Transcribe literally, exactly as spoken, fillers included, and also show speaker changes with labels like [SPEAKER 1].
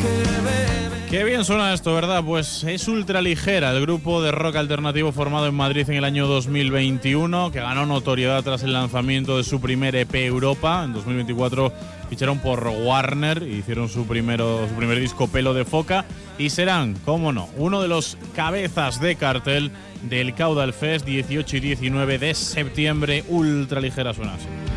[SPEAKER 1] Qué bien suena esto, ¿verdad? Pues es Ultraligera, el grupo de rock alternativo formado en Madrid en el año dos mil veintiuno, que ganó notoriedad tras el lanzamiento de su primer E P Europa. En dos mil veinticuatro ficharon por Warner y hicieron su, primero, su primer disco Pelo de Foca, y serán, cómo no, uno de los cabezas de cartel del Caudal Fest dieciocho y diecinueve de septiembre. Ultraligera suena así.